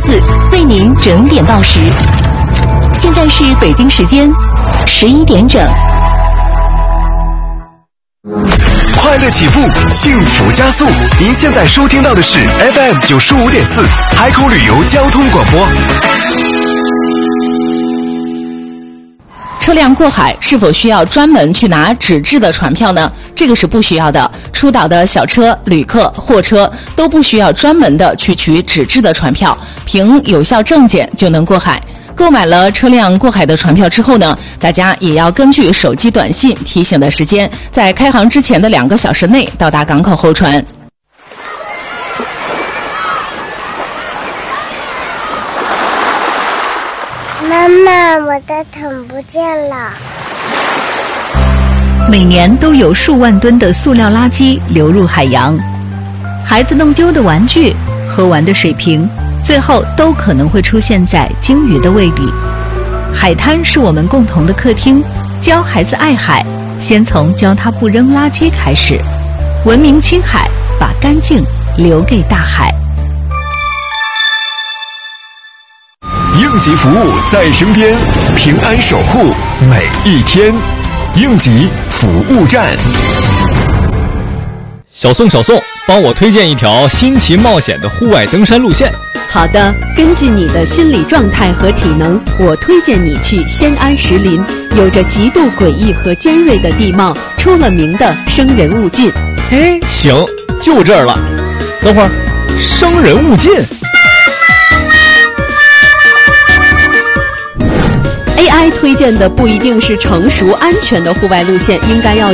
4为您整点报时。现在是北京时间11点整。 快乐起步，幸福加速。您现在收听到的是 FM 95.4海口旅游交通广播。 车辆过海是否需要专门去拿纸质的船票呢？这个是不需要的。出岛的小车、旅客、货车都不需要专门的去取纸质的船票，凭有效证件就能过海。购买了车辆过海的船票之后呢，大家也要根据手机短信提醒的时间，在开航之前的2个小时内到达港口候船。 妈妈，我的桶不见了。 每年都有数万吨的塑料垃圾流入海洋，孩子弄丢的玩具、喝完的水瓶，最后都可能会出现在鲸鱼的胃里。海滩是我们共同的客厅，教孩子爱海，先从教他不扔垃圾开始。文明青海，把干净留给大海。 应急服务在身边，平安守护每一天。应急服务站。 小宋，帮我推荐一条新奇冒险的户外登山路线。 好的，根据你的心理状态和体能，我推荐你去仙安石林，有着极度诡异和尖锐的地貌，出了名的生人勿近。 哎，行，就这儿了。等会儿，生人勿近。 AI 推荐的不一定是成熟安全的户外路线，应该要